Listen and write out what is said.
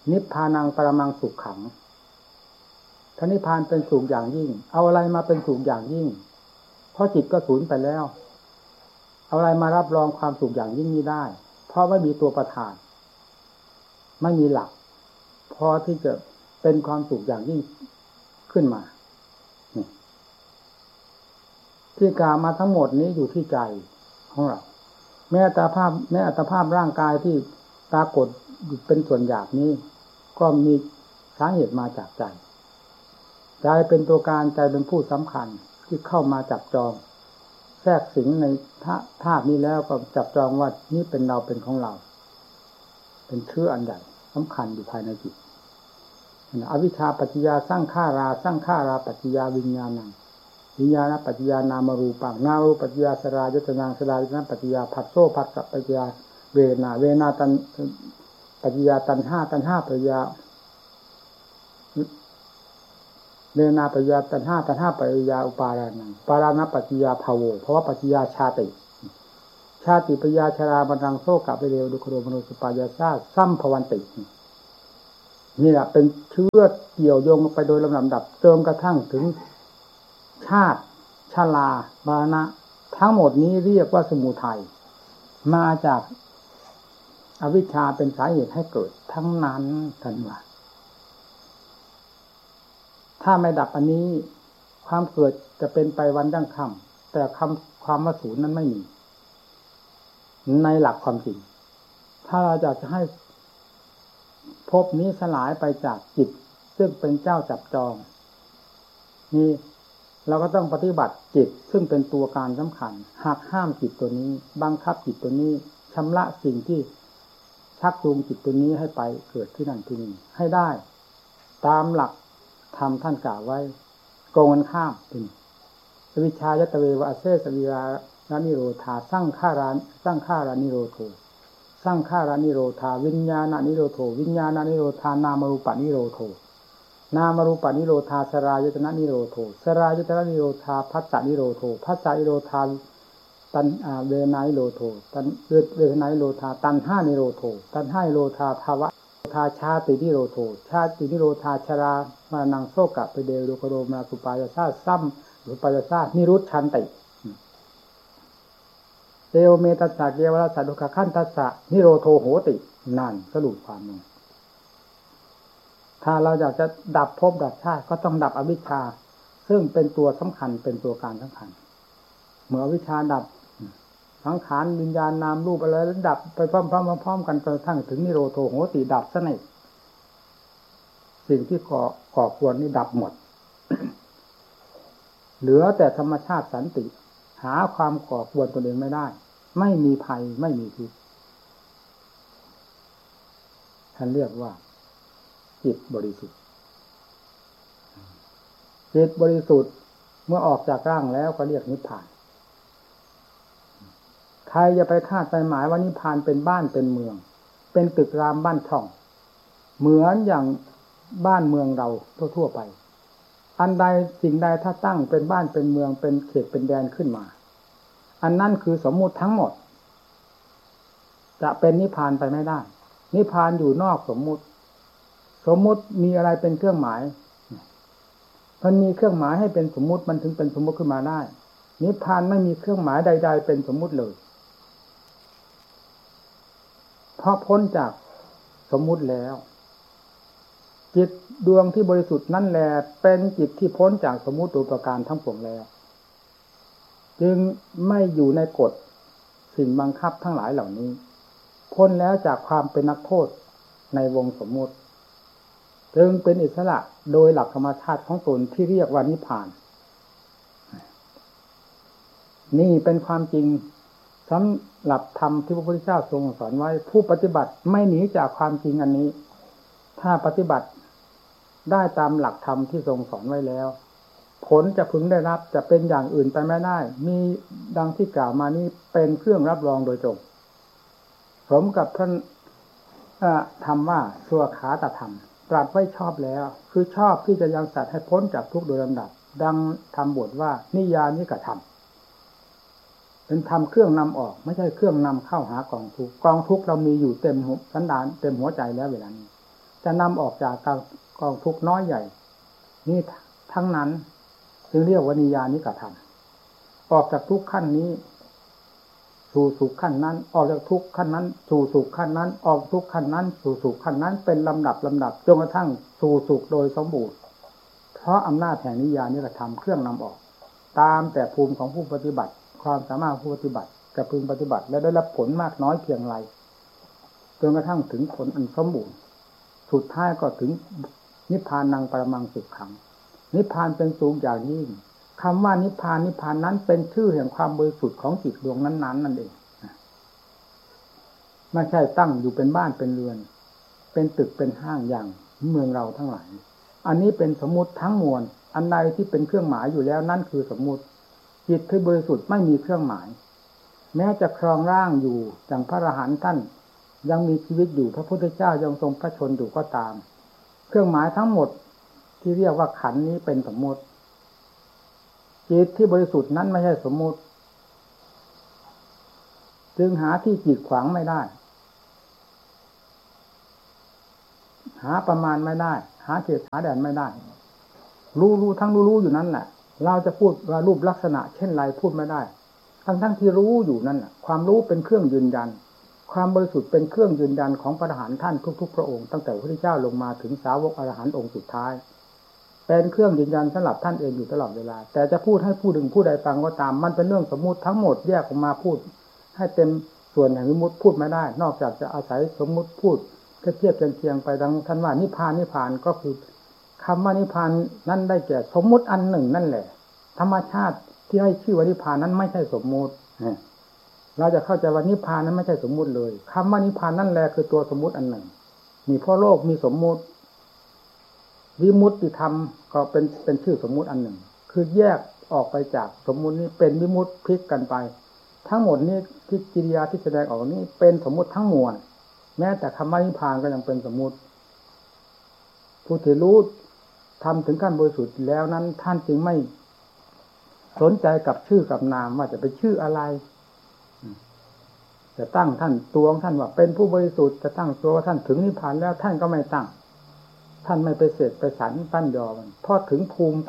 นิพพานังปรมังสุขขังพระนิพพานเป็นสุขอย่างยิ่งเอาอะไรมาเป็นสุขอย่างยิ่งเพราะจิตก็สูญไปแล้วเอาอะไรมารับรองความสุขอย่างยิ่งนี้ได้เพราะไม่มีตัวประธานไม่มีหลักพอที่จะเป็นความสุขอย่างยิ่งขึ้นมาที่กล่าวมาทั้งหมดนี้อยู่ที่ใจของเราแม้อัตภาพร่างกายที่ปรากฏเป็นส่วนหยาบนี้ก็มีสาเหตุมาจากใจใจเป็นตัวการใจเป็นผู้สำคัญที่เข้ามาจับจองแทรกสิงในธาตุนี้แล้วก็จับจองว่านี่เป็นเราเป็นของเราเป็นเชื้ออันใหญ่สำคัญอยู่ภายในจิตอวิชชาปัจจยาสร้างขาราปัจจยาวิญญาณังวิญญาณปัจจยานามรูปังนามรูปปัจจยาสลายตนังสลายตนะปัจจยาผัสโสผัสสะปัจจยาเวนาตันปัจจยาตัณหาปัจจยาเวนาปัจจยาตัณหาปัจจยาอุปารานังปารานะปัจจยาภโวเพราะว่าปัจจยาชาติปัจจยาชราบันรังโสกะไปเร็วดุโคโรมโนสุปายาซาสัมภวันตินี่แหละเป็นเชื้อเกี่ยวโยงไปโดยลำดับจนกระทั่งถึงชาติชรามรณะทั้งหมดนี้เรียกว่าสมุทัยมาจากอวิชชาเป็นสาเหตุให้เกิดทั้งนั้นท่านว่าถ้าไม่ดับอันนี้ความเกิดจะเป็นไปวันยั่งค่ำแต่ความว่าศูนย์นั้นไม่มีในหลักความจริงถ้าเราอยากจะให้ภพนี้สลายไปจากจิตซึ่งเป็นเจ้าจับจองนี่เราก็ต้องปฏิบัติจิตซึ่งเป็นตัวการสำคัญหากห้ามจิตตัวนี้บังคับจิตตัวนี้ชำระสิ่งที่ชักจูงจิตตัวนี้ให้ไปเกิดที่นั่นที่นี่ให้ได้ตามหลักธรรมท่านกล่าวไว้โกงกันข้ามเป็นวิชายตเววะเสสวิรารานิโรธาสร้างฆารานิโรโธสร้างฆารานิโรธาวิญญาณนิโรโธวิญญาณนิโรธานามรูปนิโรโธนามรูปนิโรธาสรายตนะนิโรโธสรายตนะนิโรธาภัสสะนิโรโธภัสสะนิโรธาตัณเวทนานิโรโธตัณเวทนานิโรธาตัณหานิโรโธตัณหานิโรธาภาวะธาชาตินิโรโธชาตินิโรธาชรามรณังโสกะปเดโลโคโรมาสุปายาสาซัมหรือปายาสานิรุตชันติเอวเมตัสสะเกวราสัตตุขขันตัสสะนิโรโธโหตินั่นสรุปความนึงถ้าเราอยากจะดับภพดับชาติก็ต้องดับอวิชชาซึ่งเป็นตัวสำคัญเป็นตัวการสำคัญเมื่ออวิชชาดับสังขารวิญญาณนามรูปอะไรแล้วดับไปพร้อมกันจนกระทั่งถึงนิโรโธโหติดับซะนี่สิ่งที่ก่อควรนี่ดับหมด เหลือแต่ธรรมชาติสันติหาความก่อควรตนเองไม่ได้ไม่มีภัยไม่มีพิษท่านเรียกว่าจิตบริสุทธิ์จิตบริสุทธิ์เมื่อออกจากร่างแล้วก็เรียกนิพพานใครจะไปคาดไปหมายว่านิพพานเป็นบ้านเป็นเมืองเป็นตึกรามบ้านช่องเหมือนอย่างบ้านเมืองเราทั่วๆไปอันใดสิ่งใดถ้าตั้งเป็นบ้านเป็นเมืองเป็นเขตเป็นแดนขึ้นมาอันนั้นคือสมมุติทั้งหมดจะเป็นนิพพานไปไม่ได้นิพพานอยู่นอกสมมุติมีอะไรเป็นเครื่องหมายมันมีเครื่องหมายให้เป็นสมมุติมันถึงเป็นสมมุติขึ้นมาได้นิพพานไม่มีเครื่องหมายใดๆเป็นสมมุติเลยเพราะพ้นจากสมมุติแล้วจิตดวงที่บริสุทธิ์นั่นแหละเป็นจิตที่พ้นจากสมมุติโดยประการทั้งปวงแล้วจึงไม่อยู่ในกฎสิ่งบังคับทั้งหลายเหล่านี้พ้นแล้วจากความเป็นนักโทษในวงสมมุติจึงเป็นอิสระโดยหลักธรรมชาติของตนที่เรียกว่านิพพานนี่เป็นความจริงสำหรับธรรมที่พระพุทธเจ้าทรงสอนไว้ผู้ปฏิบัติไม่หนีจากความจริงอันนี้ถ้าปฏิบัติได้ตามหลักธรรมที่ทรงสอนไว้แล้วผลจะพึงได้รับจะเป็นอย่างอื่นไปไม่ได้มีดังที่กล่าวมานี้เป็นเครื่องรับรองโดยตรงสมกับท่านธรรมว่าสัวขาตธรรมตรัสไว้ชอบแล้วคือชอบที่จะยังสัตว์ให้พ้นจากทุกข์โดยลำดับดังทำบทว่านิยานิกธรรมเป็นธรรมเครื่องนำออกไม่ใช่เครื่องนำเข้าหากองทุกข์เรามีอยู่เต็มสันดานเต็มหัวใจแล้วเวลานี้จะนำออกจากกองทุกข์น้อยใหญ่นี่ทั้งนั้นจึงเรียกว่านิยานิกธรรมออกจากทุกข์ขั้นนี้สู่สุขขั้นนั้นออกจากทุกข์ขั้นนั้นสู่สุขขั้นนั้นออกทุกข์ขั้นนั้นสู่สุขขั้นนั้นเป็นลำดับจนกระทั่งสู่สุขโดยสมบูรณ์เพราะอำนาจแห่งนิยานิกธรรมเครื่องนำออกตามแต่ภูมิของผู้ปฏิบัติความสามารถผู้ปฏิบัติจะพึงปฏิบัติและได้รับผลมากน้อยเพียงไรจนกระทั่งถึงผลอันสมบูรณ์สุดท้ายก็ถึงนิพพานังปรมังสุขขังนิพพานเป็นสูงอย่างยิ่งคำว่านิพพานนั้นเป็นชื่อแห่งความบริสุทธิ์ของจิตดวงนั้นๆนั่นเองไม่ใช่ตั้งอยู่เป็นบ้านเป็นเรือนเป็นตึกเป็นห้างอย่างเมืองเราทั้งหลายอันนี้เป็นสมมุติทั้งมวลอันใดที่เป็นเครื่องหมายอยู่แล้วนั่นคือสมมุติจิตที่บริสุทธิ์ไม่มีเครื่องหมายแม้จะครองร่างอยู่อย่างพระอรหันต์ท่านยังมีชีวิตอยู่พระพุทธเจ้ายังทรงพระชนอยู่ก็ตามเครื่องหมายทั้งหมดที่เรียกว่าขันธ์นี้เป็นสมมุติจิตที่บริสุทธิ์นั้นไม่ใช่สมมุติจึงหาที่กีดขวางไม่ได้หาประมาณไม่ได้หาเขตหาแดนไม่ได้รู้ทั้งรู้อยู่นั่นแหละเราจะพูดว่ารูปลักษณะเช่นไรพูดไม่ได้ทั้งที่รู้อยู่นั่นน่ะความรู้เป็นเครื่องยืนยันความบริสุทธิ์เป็นเครื่องยืนยันของพระอรหันต์ท่านทุกๆพระองค์ตั้งแต่พระพุทธเจ้าลงมาถึงสาวกอรหันต์องค์สุดท้ายเป็นเครื่องยืนยันสำหรับท่านเองอยู่ตลอดเวลาแต่จะพูดให้ผู้หนึ่งผู้ใดฟังก็ตามมันเป็นเรื่องสมมุติทั้งหมดแยกออกมาพูดให้เต็มส่วนแห่งสมมุติพูดไม่ได้นอกจากจะอาศัยสมมุติพูดเทียบเคียงไปดังท่านว่านิพพานก็คือคำว่านิพพานนั้นได้แก่สมมุติอันหนึ่งนั่นแหละธรรมชาติที่ให้ชื่อว่านิพพานนั้นไม่ใช่สมมุติเราจะเข้าใจว่านิพพานนั้นไม่ใช่สมมุติเลยคำว่านิพพานนั่นแหละคือตัวสมมุติอันหนึ่งมีเพราะโลกมีสมมุติวิมุตติธรรมก็เป็นชื่อสมมุติอันหนึ่งคือแยกออกไปจากสมมุตินี้เป็นวิมุตติพลิกกันไปทั้งหมดนี้ที่กิริยาที่แสดงออกนี้เป็นสมมุติทั้งมวลแม้แต่คำว่านิพพานก็ยังเป็นสมมุติผู้ที่รู้ทำถึงขั้นบริสุทธิ์แล้วนั้นท่านจึงไม่สนใจกับชื่อกับนามว่าจะเป็นชื่ออะไรจะตั้งท่านตัวของท่านว่าเป็นผู้บริสุทธิ์จะตั้งตัวว่าท่านถึงนิพพานแล้วท่านก็ไม่ตั้งท่านไม่ไปเสกไปสรรปั้นยอมันเพราะถึงภูมิ